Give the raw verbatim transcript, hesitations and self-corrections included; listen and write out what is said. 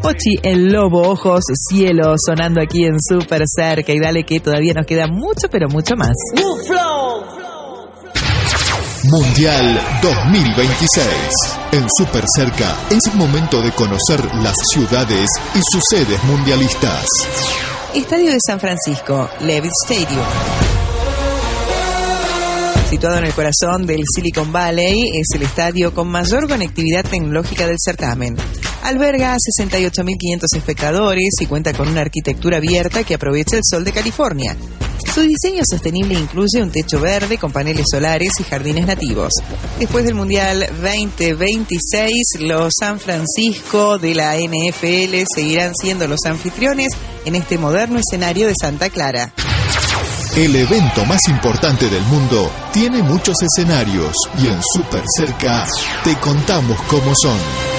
Pochi, el lobo, ojos, cielo, sonando aquí en Super Cerca. Y dale que todavía nos queda mucho, pero mucho más. Mundial dos mil veintiséis. En Super Cerca es el momento de conocer las ciudades y sus sedes mundialistas. Estadio de San Francisco, Levitt Stadium. Situado en el corazón del Silicon Valley, es el estadio con mayor conectividad tecnológica del certamen. Alberga a sesenta y ocho mil quinientos espectadores y cuenta con una arquitectura abierta que aprovecha el sol de California. Su diseño sostenible incluye un techo verde con paneles solares y jardines nativos. Después del Mundial veinte veintiséis, los San Francisco de la N F L seguirán siendo los anfitriones en este moderno escenario de Santa Clara. El evento más importante del mundo tiene muchos escenarios y en Super Cerca te contamos cómo son.